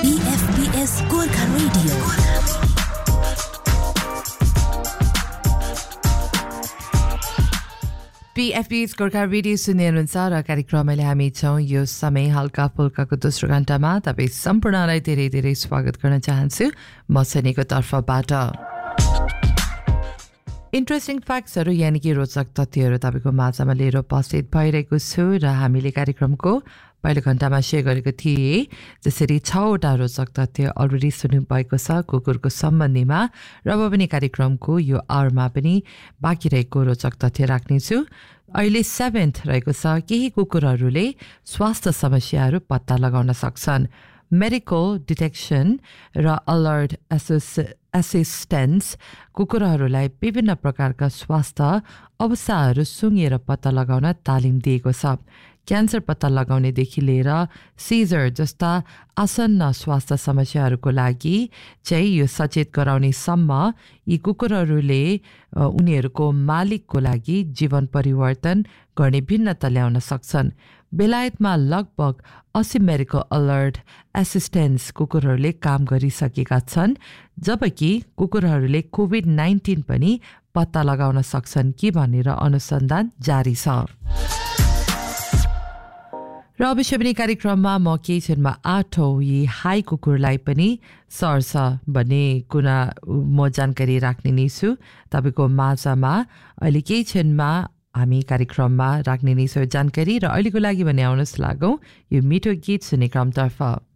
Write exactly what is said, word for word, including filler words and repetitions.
B F B S Gorkha Radio. B F B S Gorkha Radio सुन्ने हुनुहुन्छ र कार्यक्रमले हामी छौं यो समय हल्का फुल्काको दोस्रो घण्टामा तपाई सम्पूर्णलाई धेरै धेरै स्वागत गर्न चाहन्छु म सनेको तर्फबाट। इन्ट्रेस्टिङ फ्याक्ट्सहरु यानि कि रोचक तथ्यहरु तपाईको माझमा लिएर उपस्थित भइरहेको छु र हामीले कार्यक्रमको पहिलो घण्टामा शेयर गरेको थिए जसरी छ वटा रोचक तथ्य अलरेडी सुन्नु भएको छ कुकुरको सम्बन्धमा र अब पनि कार्यक्रमको यो आवरमा पनि बाँकी रहेको रोचक तथ्य राख्नेछु। अहिले सेभेन्थ रहेको छ केही कुकुरहरूले स्वास्थ्य समस्याहरू पत्ता लगाउन सक्छन्। मेडिकल डिटेक्सन र अलर्ट एसिस्टेन्स कुकुरहरूलाई विभिन्न प्रकारका स्वास्थ्य अवस्थाहरू सुँघेर पत्ता लगाउन तालिम दिएको छ। क्यान्सर पत्ता लगाउनेदेखि लिएर सिजर जस्ता आसन्न स्वास्थ्य समस्याहरूको लागि चाहिँ यो सचेत गराउनेसम्म यी कुकुरहरूले उनीहरूको मालिकको लागि जीवन परिवर्तन गर्ने भिन्नता ल्याउन सक्छन्। बेलायतमा लगभग अस्सी मेडिकल अलर्ट एसिस्टेन्स कुकुरहरूले काम गरिसकेका छन्, जबकि कुकुरहरूले कोभिड नाइन्टिन पनि पत्ता लगाउन सक्छन् कि भनेर अनुसन्धान जारी छ। र अवश्य पनि कार्यक्रममा म केही क्षणमा आठौँ यी हाई कुकुरलाई पनि सर्छ भन्ने कुरा म जानकारी राख्ने नै छु तपाईको माझमा। अहिले केही क्षणमा हामी कार्यक्रममा राख्ने नै छौँ जानकारी र अहिलेको लागि भने आउनुहोस् लागौँ यो मिठो गीत सुन्ने क्रमतर्फ।